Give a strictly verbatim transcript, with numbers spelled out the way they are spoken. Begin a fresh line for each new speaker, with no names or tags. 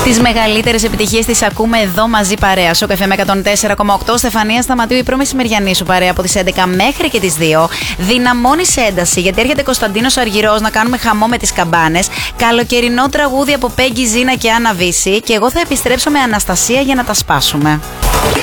Τις μεγαλύτερες επιτυχίες τις ακούμε εδώ μαζί παρέα. Στο Καφέ με εκατόν τέσσερα κόμμα οκτώ, Στεφανία Σταματίου, η προμεσημεριανή σου παρέα από τις έντεκα μέχρι και τις δύο. Δυναμώνει σε ένταση γιατί έρχεται Κωνσταντίνος Αργυρός να κάνουμε χαμό με τις καμπάνες. Καλοκαιρινό τραγούδι από Πέγγι Ζήνα και Άννα Βύση. Και εγώ θα επιστρέψω με Αναστασία για να τα σπάσουμε.